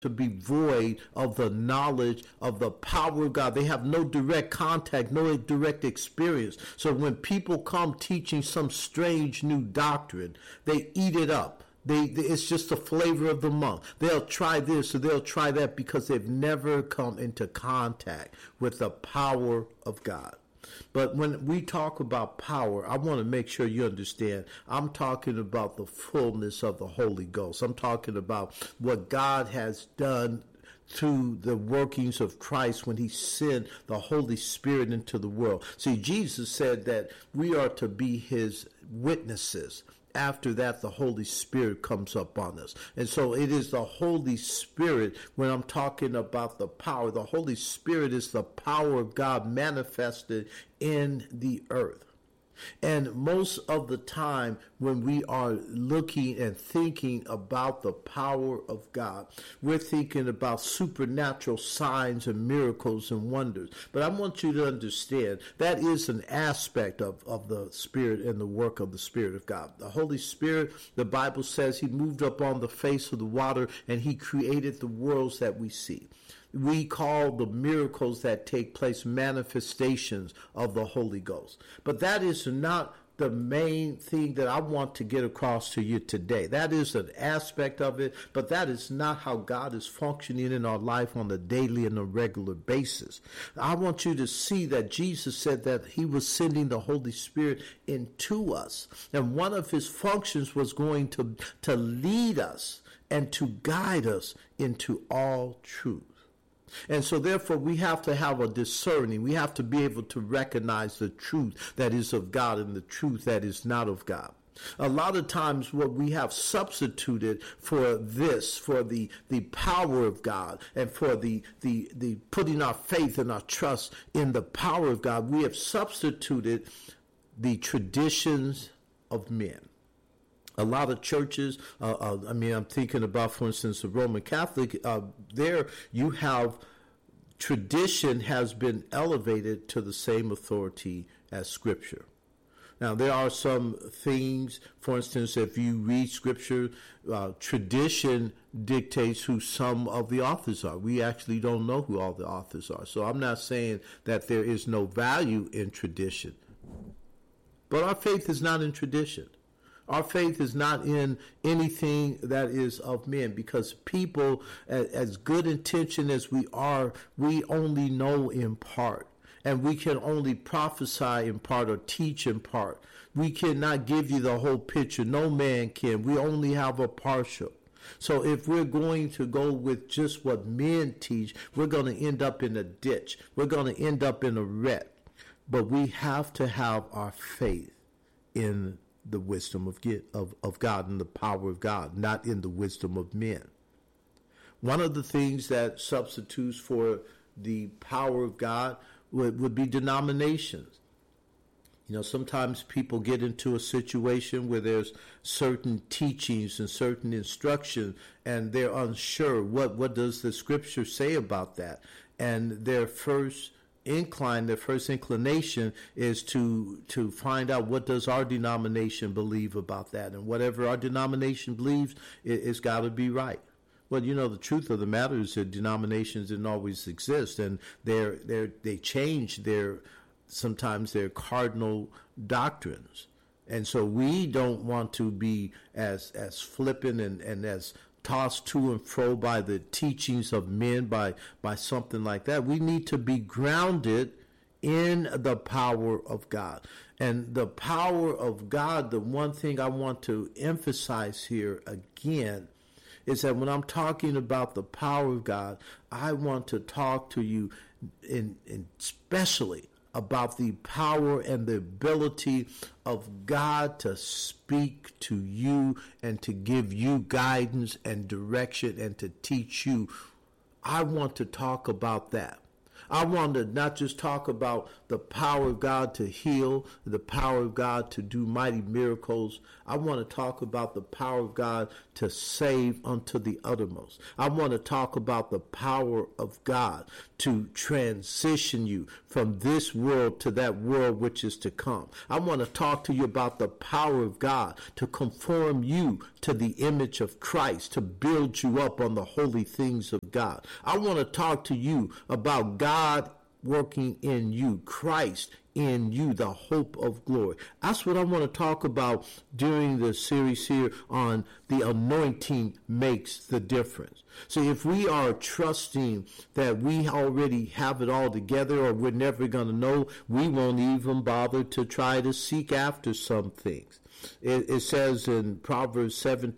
to be void of the knowledge of the power of God. They have no direct contact, no direct experience. So when people come teaching some strange new doctrine, they eat it up. It's just the flavor of the month. They'll try this or they'll try that because they've never come into contact with the power of God. But when we talk about power, I want to make sure you understand, I'm talking about the fullness of the Holy Ghost. I'm talking about what God has done through the workings of Christ when he sent the Holy Spirit into the world. See, Jesus said that we are to be his witnesses. After that, the Holy Spirit comes up on us. And so it is the Holy Spirit when I'm talking about the power. The Holy Spirit is the power of God manifested in the earth. And most of the time when we are looking and thinking about the power of God, we're thinking about supernatural signs and miracles and wonders. But I want you to understand that is an aspect of the Spirit and the work of the Spirit of God. The Holy Spirit, the Bible says he moved up on the face of the water and he created the worlds that we see. We call the miracles that take place manifestations of the Holy Ghost. But that is not the main thing that I want to get across to you today. That is an aspect of it, but that is not how God is functioning in our life on a daily and a regular basis. I want you to see that Jesus said that he was sending the Holy Spirit into us. And one of his functions was going to lead us and to guide us into all truth. And so therefore we have to have a discerning. We have to be able to recognize the truth that is of God and the truth that is not of God. A lot of times what we have substituted for this, for the power of God and for the putting our faith and our trust in the power of God, we have substituted the traditions of men. A lot of churches, I'm thinking about, for instance, the Roman Catholic, there you have tradition has been elevated to the same authority as Scripture. Now, there are some things, for instance, if you read Scripture, tradition dictates who some of the authors are. We actually don't know who all the authors are. So I'm not saying that there is no value in tradition. But our faith is not in tradition. Our faith is not in anything that is of men, because people, as good intention as we are, we only know in part. And we can only prophesy in part or teach in part. We cannot give you the whole picture. No man can. We only have a partial. So if we're going to go with just what men teach, we're going to end up in a ditch. We're going to end up in a rut. But we have to have our faith in the wisdom of God and the power of God, not in the wisdom of men. One of the things that substitutes for the power of God would be denominations. You know, sometimes people get into a situation where there's certain teachings and certain instruction, and they're unsure what does the Scripture say about that, and their first inclination is to find out what does our denomination believe about that, and whatever our denomination believes, it's got to be right. Well, you know, the truth of the matter is that denominations didn't always exist, and they change sometimes their cardinal doctrines, and so we don't want to be as flippant and as tossed to and fro by the teachings of men, by something like that. We need to be grounded in the power of God. And the power of God, the one thing I want to emphasize here again, is that when I'm talking about the power of God, I want to talk to you in especially about the power and the ability of God to speak to you and to give you guidance and direction and to teach you. I want to talk about that. I want to not just talk about the power of God to heal, the power of God to do mighty miracles. I want to talk about the power of God to save unto the uttermost. I want to talk about the power of God to transition you from this world to that world which is to come. I want to talk to you about the power of God to conform you to the image of Christ, to build you up on the holy things of God. I want to talk to you about God working in you, Christ in you, the hope of glory. That's what I want to talk about during the series here on the anointing makes the difference. So if we are trusting that we already have it all together, or we're never going to know, we won't even bother to try to seek after some things. It says in Proverbs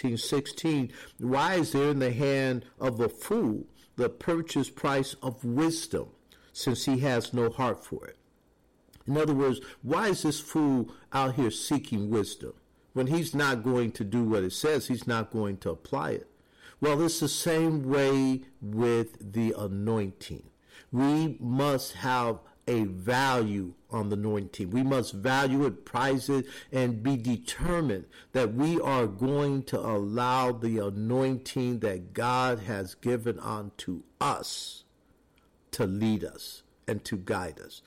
17:16, why is there in the hand of a fool the purchase price of wisdom, since he has no heart for it? In other words, why is this fool out here seeking wisdom? When he's not going to do what it says, he's not going to apply it. Well, it's the same way with the anointing. We must have a value on the anointing. We must value it, prize it, and be determined that we are going to allow the anointing that God has given unto us to lead us and to guide us.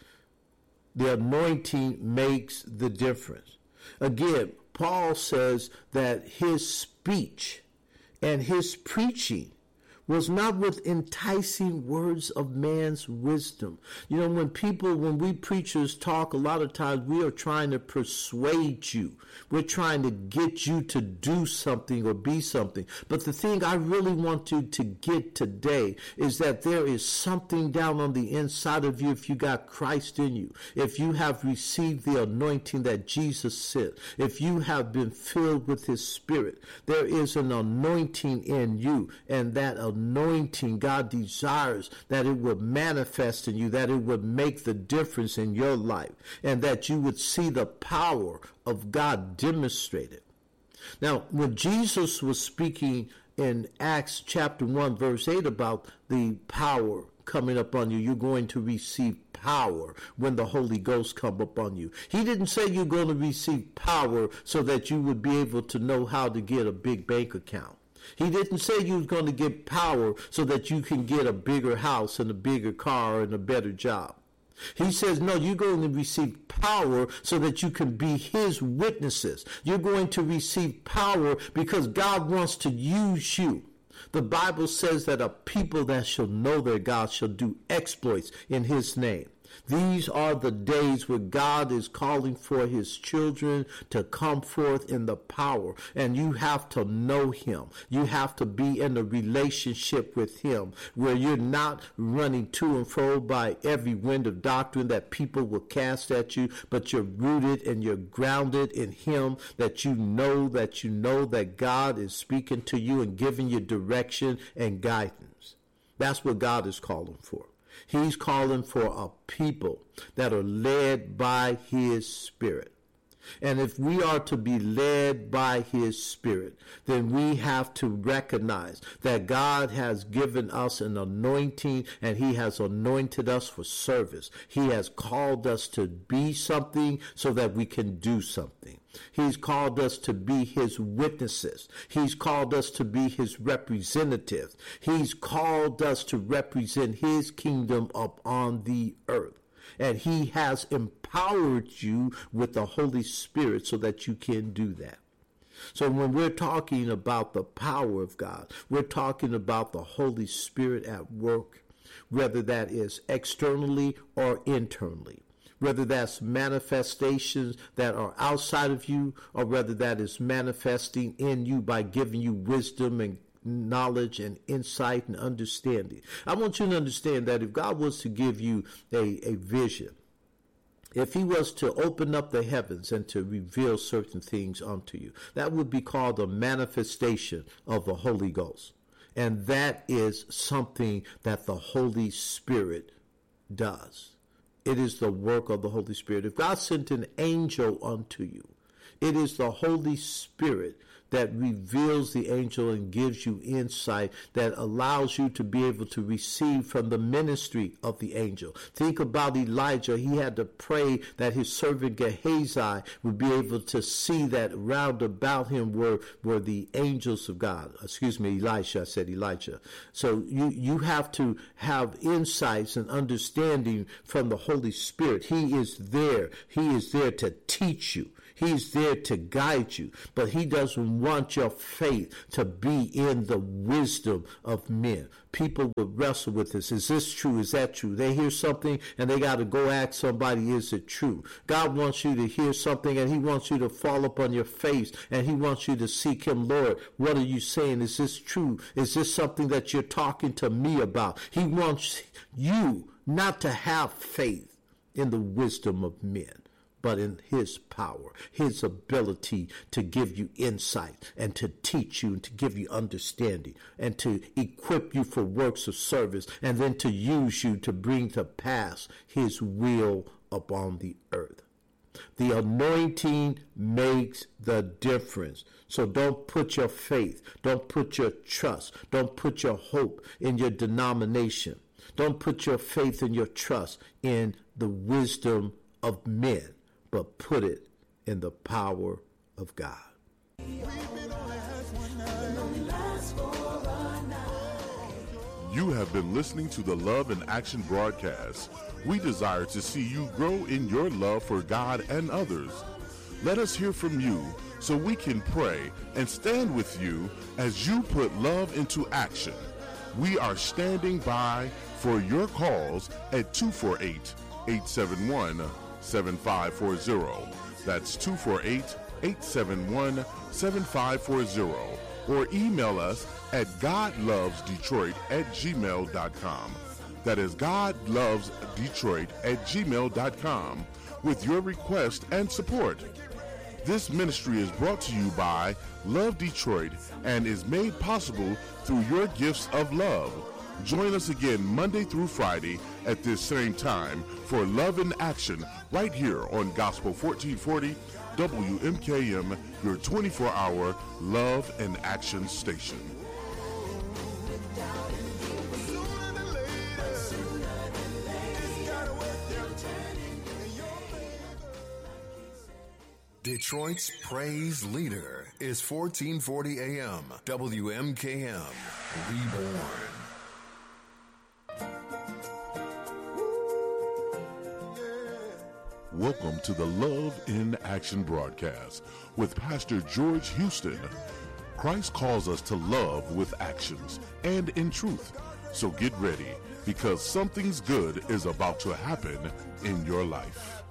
The anointing makes the difference. Again, Paul says that his speech and his preaching was not with enticing words of man's wisdom. You know, when we preachers talk, a lot of times we are trying to persuade you. We're trying to get you to do something or be something. But the thing I really want you to get today is that there is something down on the inside of you if you got Christ in you. If you have received the anointing that Jesus sent. If you have been filled with his Spirit. There is an anointing in you, and that anointing, God desires that it would manifest in you, that it would make the difference in your life, and that you would see the power of God demonstrated. Now, when Jesus was speaking in Acts chapter 1, verse 8 about the power coming upon you, you're going to receive power when the Holy Ghost come upon you. He didn't say you're going to receive power so that you would be able to know how to get a big bank account. He didn't say you was going to get power so that you can get a bigger house and a bigger car and a better job. He says, no, you're going to receive power so that you can be his witnesses. You're going to receive power because God wants to use you. The Bible says that a people that shall know their God shall do exploits in his name. These are the days where God is calling for his children to come forth in the power. And you have to know him. You have to be in a relationship with him where you're not running to and fro by every wind of doctrine that people will cast at you, but you're rooted and you're grounded in him, that you know that God is speaking to you and giving you direction and guidance. That's what God is calling for. He's calling for a people that are led by his Spirit. And if we are to be led by his Spirit, then we have to recognize that God has given us an anointing, and he has anointed us for service. He has called us to be something so that we can do something. He's called us to be his witnesses. He's called us to be his representatives. He's called us to represent his kingdom upon the earth. And he has empowered you with the Holy Spirit so that you can do that. So when we're talking about the power of God, we're talking about the Holy Spirit at work, whether that is externally or internally. Whether that's manifestations that are outside of you, or whether that is manifesting in you by giving you wisdom and knowledge and insight and understanding. I want you to understand that if God was to give you a vision, if he was to open up the heavens and to reveal certain things unto you, that would be called a manifestation of the Holy Ghost. And that is something that the Holy Spirit does. It is the work of the Holy Spirit. If God sent an angel unto you, it is the Holy Spirit that reveals the angel and gives you insight that allows you to be able to receive from the ministry of the angel. Think about Elijah. He had to pray that his servant Gehazi would be able to see that round about him were the angels of God. Excuse me, Elisha. I said Elijah. So you have to have insights and understanding from the Holy Spirit. He is there. He is there to teach you. He's there to guide you, but he doesn't want your faith to be in the wisdom of men. People would wrestle with this. Is this true? Is that true? They hear something and they got to go ask somebody, is it true? God wants you to hear something and he wants you to fall upon your face and he wants you to seek him. Lord, what are you saying? Is this true? Is this something that you're talking to me about? He wants you not to have faith in the wisdom of men, but in his power, his ability to give you insight and to teach you and to give you understanding and to equip you for works of service and then to use you to bring to pass his will upon the earth. The anointing makes the difference. So don't put your faith, don't put your trust, don't put your hope in your denomination. Don't put your faith and your trust in the wisdom of men, but put it in the power of God. You have been listening to the Love in Action broadcast. We desire to see you grow in your love for God and others. Let us hear from you so we can pray and stand with you as you put love into action. We are standing by for your calls at 248-871-7540. That's 248-871-7540. Or email us at godlovesdetroit@gmail.com. That is godlovesdetroit@gmail.com with your request and support. This ministry is brought to you by Love Detroit and is made possible through your gifts of love. Join us again Monday through Friday at this same time for Love in Action right here on Gospel 1440 WMKM, your 24-hour Love and Action station. Detroit's praise leader is 1440 AM WMKM, Reborn. Welcome to the Love in Action broadcast with Pastor George Houston. Christ calls us to love with actions and in truth. So get ready, because something's good is about to happen in your life.